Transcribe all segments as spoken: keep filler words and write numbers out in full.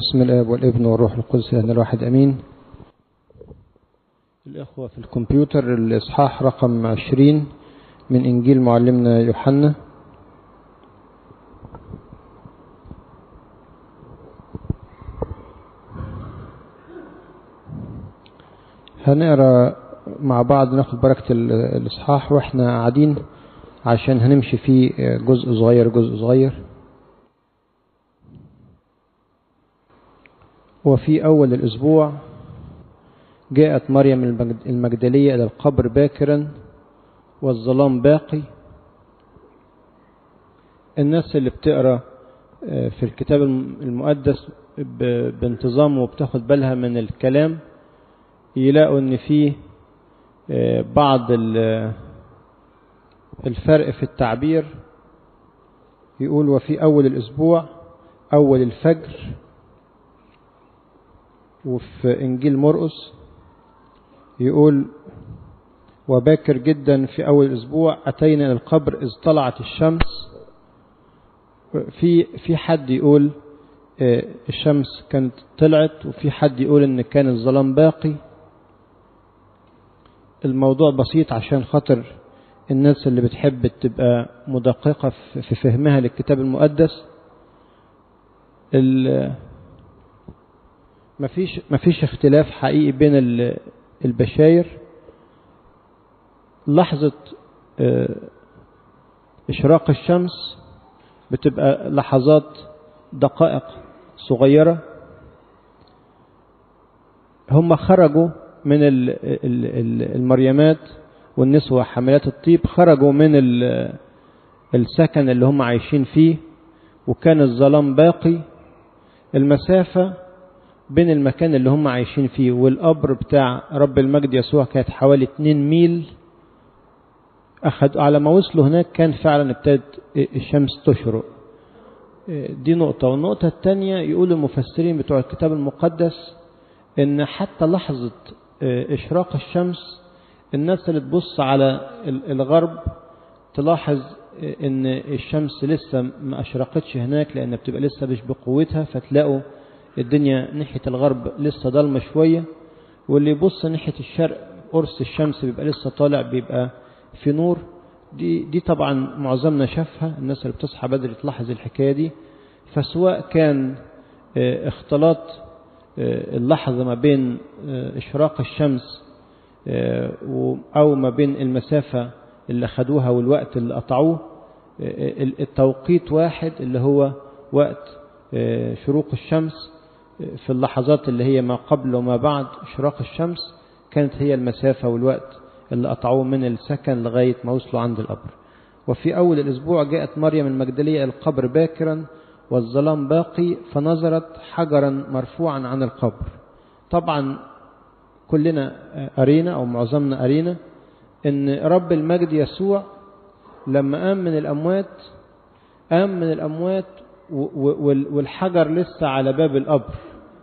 بسم الآب والابن والروح القدس الإله الواحد أمين. الإخوة في الكمبيوتر الإصحاح رقم عشرين من إنجيل معلمنا يوحنا. هنقرأ مع بعض ناخد بركة الإصحاح وإحنا قاعدين عشان هنمشي فيه جزء صغير جزء صغير. وفي أول الأسبوع جاءت مريم المجدلية إلى القبر باكرا والظلام باقي. الناس اللي بتقرأ في الكتاب المقدس بانتظام وبتاخد بالها من الكلام يلاقوا ان فيه بعض الفرق في التعبير. يقول وفي أول الأسبوع أول الفجر، وفي إنجيل مرقس يقول وباكر جدا في أول الأسبوع أتينا إلى القبر إذ طلعت الشمس. في في حد يقول الشمس كانت طلعت، وفي حد يقول إن كان الظلام باقي. الموضوع بسيط عشان خاطر الناس اللي بتحب تبقى مدققة في فهمها للكتاب المقدس. مفيش مفيش اختلاف حقيقي بين البشاير. لحظة إشراق الشمس بتبقى لحظات دقائق صغيرة. هم خرجوا من المريمات والنسوة حملات الطيب، خرجوا من السكن اللي هم عايشين فيه، وكان الظلام باقي. المسافة بين المكان اللي هم عايشين فيه والقبر بتاع رب المجد يسوع كانت حوالي اتنين ميل. أخد على ما وصلوا هناك كان فعلا ابتدت الشمس تشرق. دي نقطة. والنقطة الثانية يقول المفسرين بتوع الكتاب المقدس ان حتى لحظة اشراق الشمس الناس اللي تبص على الغرب تلاحظ ان الشمس لسه ما اشرقتش هناك، لان بتبقى لسه مش بقوتها، فتلاقوا الدنيا ناحية الغرب لسه ضلمة شوية، واللي يبص ناحية الشرق قرص الشمس بيبقى لسه طالع، بيبقى في نور. دي دي طبعا معظمنا شافها، الناس اللي بتصحى بدري تلاحظ الحكاية دي. فسواء كان اختلاط اللحظة ما بين إشراق الشمس أو ما بين المسافة اللي خدوها والوقت اللي قطعوه، التوقيت واحد اللي هو وقت شروق الشمس. في اللحظات اللي هي ما قبل وما بعد إشراق الشمس كانت هي المسافة والوقت اللي قطعوه من السكن لغاية ما وصلوا عند القبر. وفي أول الأسبوع جاءت مريم المجدلية إلى القبر باكرا والظلام باقي فنظرت حجرا مرفوعا عن القبر. طبعا كلنا قرينا أو معظمنا قرينا إن رب المجد يسوع لما قام من الأموات قام من الأموات والحجر لسه على باب القبر،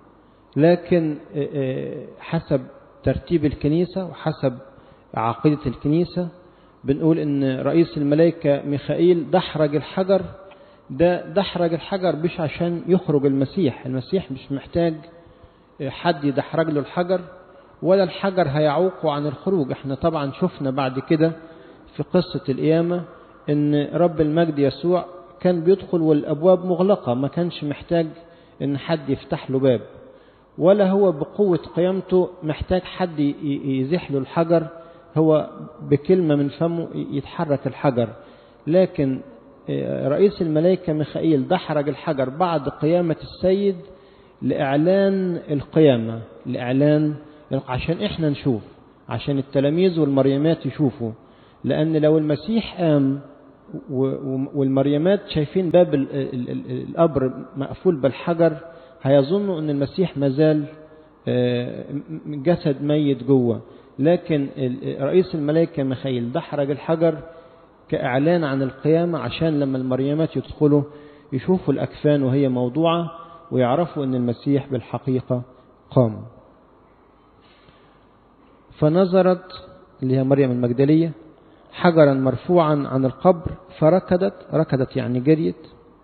لكن حسب ترتيب الكنيسة وحسب عقيدة الكنيسة بنقول إن رئيس الملائكة ميخائيل دحرج الحجر. ده دحرج الحجر مش عشان يخرج المسيح، المسيح مش محتاج حد يدحرج له الحجر، ولا الحجر هيعوقه عن الخروج. احنا طبعا شفنا بعد كده في قصة القيامة ان رب المجد يسوع كان بيدخل والابواب مغلقة، ما كانش محتاج ان حد يفتح له باب، ولا هو بقوة قيامته محتاج حد يزيح له الحجر، هو بكلمة من فمه يتحرك الحجر. لكن رئيس الملائكة ميخائيل دحرج الحجر بعد قيامة السيد لإعلان القيامة، لإعلان عشان إحنا نشوف، عشان التلاميذ والمريمات يشوفوا. لأن لو المسيح قام والمريمات شايفين باب القبر مقفول بالحجر هيظنوا أن المسيح مازال جسد ميت جوه. لكن رئيس الملائكة ميخائيل دحرج الحجر كإعلان عن القيامة، عشان لما المريمات يدخلوا يشوفوا الأكفان وهي موضوعة ويعرفوا أن المسيح بالحقيقة قام. فنظرت اللي هي مريم المجدلية حجرا مرفوعا عن القبر فركضت، ركضت يعني جريت،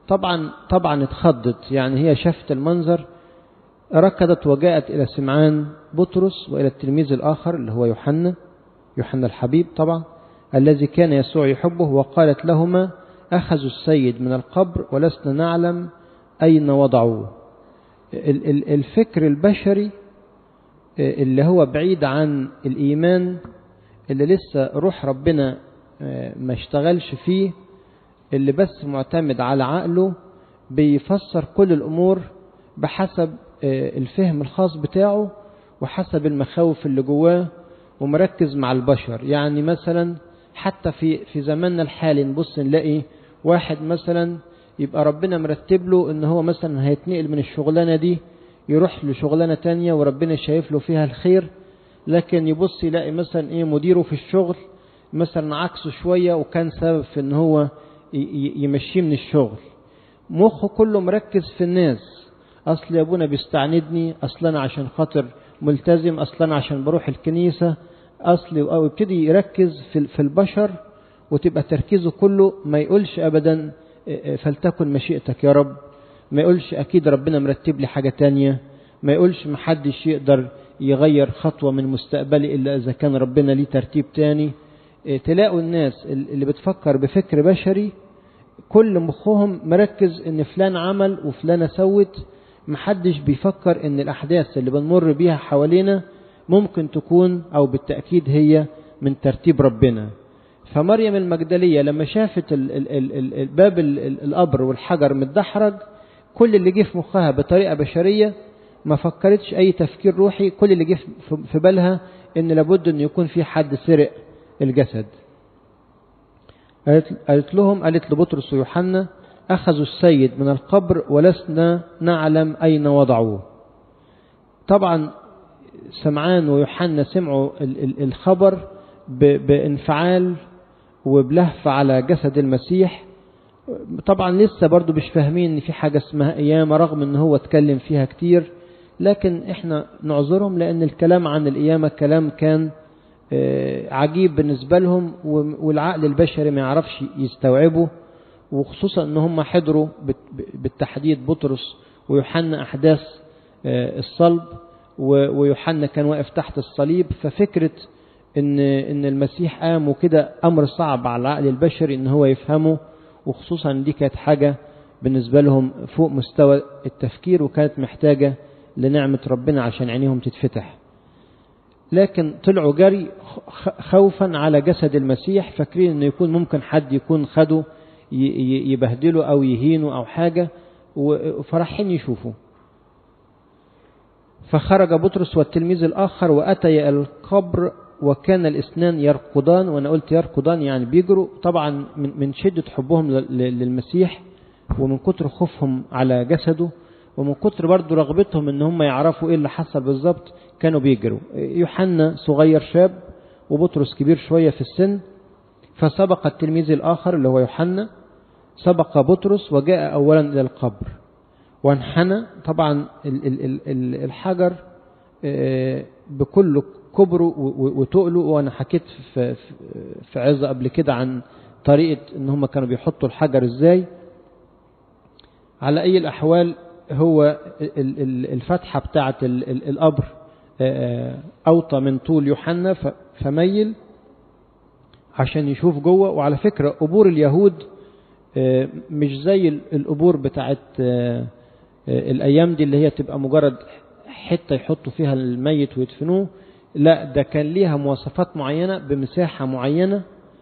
طبعا طبعا اتخضت، يعني هي شافت المنظر، ركضت وجاءت إلى سمعان بطرس وإلى التلميذ الآخر اللي هو يوحنا يوحنا الحبيب طبعا الذي كان يسوع يحبه، وقالت لهما أخذوا السيد من القبر ولسنا نعلم أين وضعوه. الفكر البشري اللي هو بعيد عن الإيمان، اللي لسه روح ربنا ما اشتغلش فيه، اللي بس معتمد على عقله، بيفسر كل الأمور بحسب الفهم الخاص بتاعه وحسب المخاوف اللي جواه، ومركز مع البشر. يعني مثلا حتى في في زماننا الحالي نبص نلاقي واحد مثلا يبقى ربنا مرتب له ان هو مثلا هيتنقل من الشغلانه دي يروح لشغلانه تانية وربنا شايف له فيها الخير، لكن يبص يلاقي مثلا ايه مديره في الشغل مثلا عكسه شويه وكان سبب في ان هو يمشيه من الشغل. مخه كله مركز في الناس، اصل يا ابونا بيستعندني، اصل انا عشان خاطر ملتزم، اصل انا عشان بروح الكنيسه، اصل او يبتدي يركز في في البشر، وتبقى تركيزه كله ما يقولش ابدا فلتكن مشيئتك يا رب، ما يقولش اكيد ربنا مرتب لي حاجه تانية، ما يقولش محدش يقدر يغير خطوه من مستقبلي الا اذا كان ربنا ليه ترتيب تاني. تلاقوا الناس اللي بتفكر بفكر بشري كل مخهم مركز ان فلان عمل وفلانة سوت، محدش بيفكر ان الاحداث اللي بنمر بيها حوالينا ممكن تكون او بالتأكيد هي من ترتيب ربنا. فمريم المجدلية لما شافت الباب القبر والحجر متدحرج، كل اللي جه في مخها بطريقة بشرية، ما فكرتش اي تفكير روحي، كل اللي جه في بالها ان لابد ان يكون في حد سرق الجسد. قالت لهم، قالت لبطرس ويوحنا أخذوا السيد من القبر ولسنا نعلم أين وضعوه. طبعا سمعان ويوحنا سمعوا الخبر بانفعال وبلهفة على جسد المسيح. طبعا لسه برضو مش فاهمين ان في حاجة اسمها قيامة، رغم ان هو اتكلم فيها كتير، لكن احنا نعذرهم لان الكلام عن القيامة كلام كان عجيب بالنسبة لهم، والعقل البشري ما يعرفش يستوعبه، وخصوصا ان هم حضروا بالتحديد بطرس ويوحنا احداث الصلب، ويوحنا كان واقف تحت الصليب. ففكرة ان ان المسيح قام وكده امر صعب على العقل البشري ان هو يفهمه، وخصوصا دي كانت حاجة بالنسبة لهم فوق مستوى التفكير، وكانت محتاجة لنعمة ربنا عشان عينيهم تتفتح. لكن طلعوا جري خوفا على جسد المسيح، فاكرين انه يكون ممكن حد يكون خده يبهدله او يهينه او حاجة، وفرحين يشوفوا. فخرج بطرس والتلميذ الاخر واتيا القبر وكان الاثنان يرقدان. وانا قلت يرقدان يعني بيجروا، طبعا من شدة حبهم للمسيح ومن كتر خوفهم على جسده ومن كتر برضو رغبتهم ان هم يعرفوا ايه اللي حصل بالظبط كانوا بيجروا. يوحنا صغير شاب وبطرس كبير شوية في السن. فسبق التلميذ الآخر اللي هو يوحنا، سبق بطرس وجاء أولا إلى القبر وانحنى. طبعا الحجر بكل كبره وتقله، وأنا حكيت في عظة قبل كده عن طريقة إن هم كانوا بيحطوا الحجر إزاي. على أي الأحوال هو الفتحة بتاعة القبر أوطى من طول يوحنا، فميل عشان يشوف جوه. وعلى فكرة قبور اليهود مش زي القبور بتاعة الأيام دي اللي هي تبقى مجرد حتة يحطوا فيها الميت ويدفنوه، لا ده كان ليها مواصفات معينة بمساحة معينة،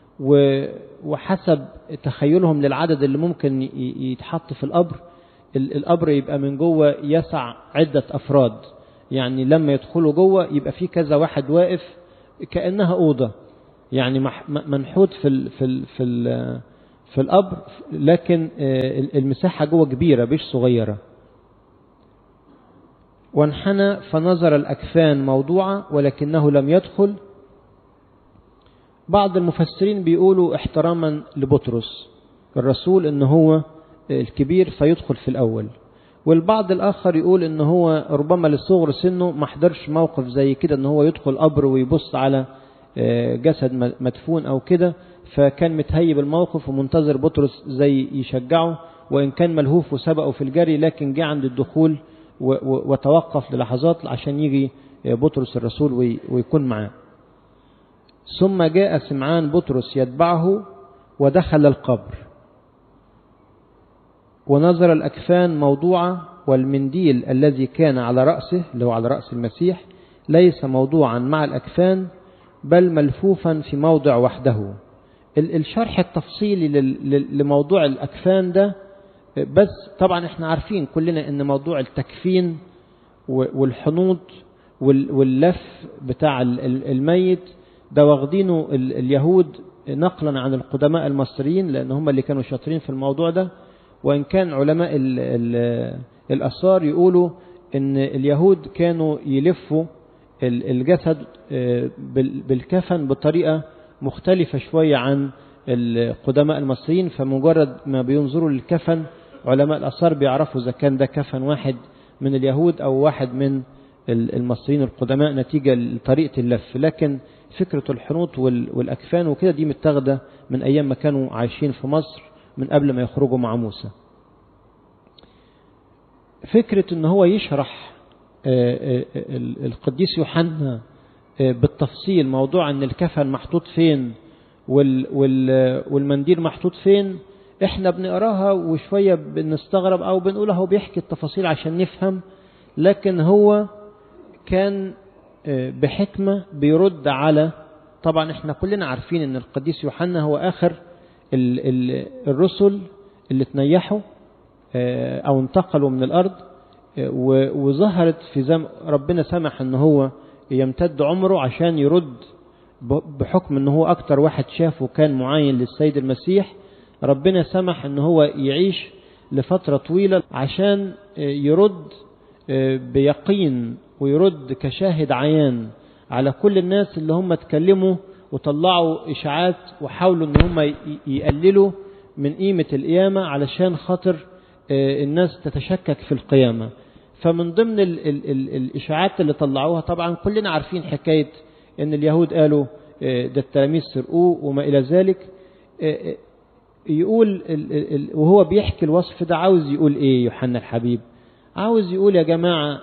وحسب تخيلهم للعدد اللي ممكن يتحط في القبر. القبر يبقى من جوه يسع عدة أفراد، يعني لما يدخلوا جوه يبقى في كذا واحد واقف كأنها أوضة، يعني منحوت في ال في ال في ال في القبر، لكن المساحة جوه كبيرة مش صغيرة. وانحنى فنظر الأكفان موضوعة ولكنه لم يدخل. بعض المفسرين بيقولوا احتراما لبطرس الرسول ان هو الكبير فيدخل في الأول، والبعض الآخر يقول ان هو ربما لصغر سنه ما حضرش موقف زي كده ان هو يدخل قبر ويبص على جسد مدفون او كده، فكان متهيب الموقف ومنتظر بطرس زي يشجعه وإن كان ملهوف وسبقه في الجري، لكن جاء عند الدخول وتوقف للحظات عشان يجي بطرس الرسول ويكون معاه. ثم جاء سمعان بطرس يتبعه ودخل القبر، ونظر الأكفان موضوعة، والمنديل الذي كان على رأسه اللي هو على رأس المسيح ليس موضوعا مع الأكفان، بل ملفوفا في موضع وحده. الشرح التفصيلي لموضوع الأكفان ده، بس طبعا احنا عارفين كلنا ان موضوع التكفين والحنوط واللف بتاع الميت ده واخدينه اليهود نقلا عن القدماء المصريين، لأن هم اللي كانوا شاطرين في الموضوع ده. وإن كان علماء الآثار يقولوا ان اليهود كانوا يلفوا الجسد بالكفن بطريقة مختلفة شوية عن القدماء المصريين، فمجرد ما بينظروا للكفن علماء الآثار بيعرفوا إذا كان ده كفن واحد من اليهود أو واحد من المصريين القدماء نتيجة لطريقة اللف. لكن فكرة الحنوط والأكفان وكده دي متاخدة من أيام ما كانوا عايشين في مصر من قبل ما يخرجوا مع موسى. فكرة إن هو يشرح القديس يوحنا بالتفصيل موضوع أن الكفن محطوط فين والمنديل محطوط فين، احنا بنقراها وشوية بنستغرب أو بنقول هو بيحكي التفاصيل عشان نفهم، لكن هو كان بحكمة بيرد على، طبعا احنا كلنا عارفين ان القديس يوحنا هو آخر الرسل اللي تنيحوا أو انتقلوا من الأرض، وظهرت في زم ربنا سمح ان هو يمتد عمره عشان يرد بحكم ان هو اكتر واحد شافه كان معين للسيد المسيح. ربنا سمح ان هو يعيش لفترة طويلة عشان يرد بيقين ويرد كشاهد عيان على كل الناس اللي هم اتكلموا وطلعوا إشاعات وحاولوا ان هم يقللوا من قيمة القيامة علشان خاطر الناس تتشكك في القيامة. فمن ضمن ال ال ال الإشاعات اللي طلعوها، طبعا كلنا عارفين حكاية ان اليهود قالوا ده التلاميذ سرقوه وما إلى ذلك. يقول وهو بيحكي الوصف ده عاوز يقول ايه يوحنا الحبيب؟ عاوز يقول يا جماعة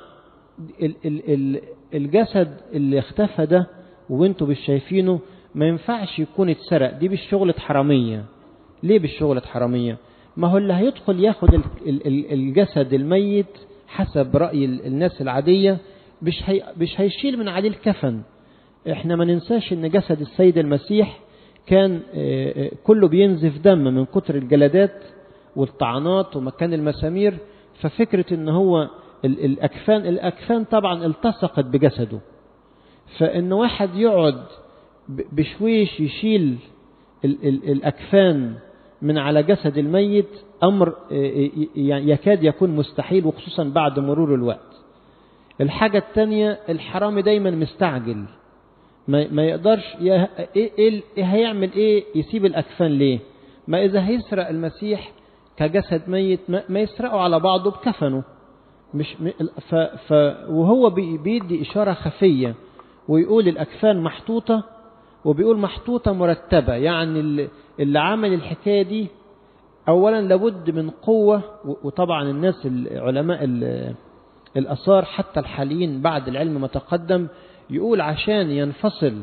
الجسد اللي اختفى ده وانتوا مش شايفينه ما ينفعش يكون اتسرق، دي بالشغلة حرامية. ليه بالشغلة حرامية؟ ما هو اللي هيدخل ياخد الجسد الميت حسب رأي الناس العادية مش هي مش هيشيل من عليه الكفن. احنا ما ننساش ان جسد السيد المسيح كان كله بينزف دم من كتر الجلدات والطعنات ومكان المسامير. ففكرة ان هو الأكفان الأكفان طبعا التصقت بجسده، فإن واحد يقعد بشويش يشيل الأكفان من على جسد الميت أمر يكاد يكون مستحيل، وخصوصا بعد مرور الوقت. الحاجة الثانية، الحرامي دايما مستعجل، ما يقدرش إيه, إيه, إيه هيعمل إيه يسيب الأكفان ليه؟ ما إذا هيسرق المسيح كجسد ميت ما يسرقه على بعضه بكفنه. مش ف ف وهو بيدي إشارة خفية ويقول الأكفان محطوطة، وبيقول محطوطة مرتبة، يعني اللي عمل الحكاية دي أولا لابد من قوة. وطبعا الناس العلماء الآثار حتى الحاليين بعد العلم ما تقدم يقول عشان ينفصل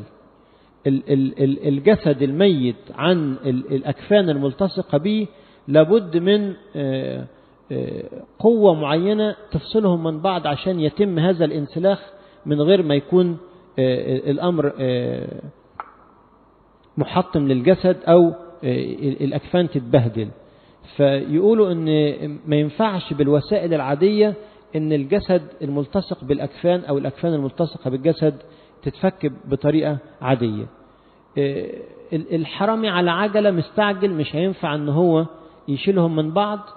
الجسد الميت عن الأكفان الملتصقة به لابد من قوة معينة تفصلهم من بعض عشان يتم هذا الانسلاخ من غير ما يكون الأمر محطم للجسد أو الأكفان تتبهدل. فيقولوا أن ما ينفعش بالوسائل العادية أن الجسد الملتصق بالأكفان أو الأكفان الملتصقة بالجسد تتفك بطريقة عادية. الحرامي على عجلة مستعجل مش هينفع أن هو يشيلهم من بعض،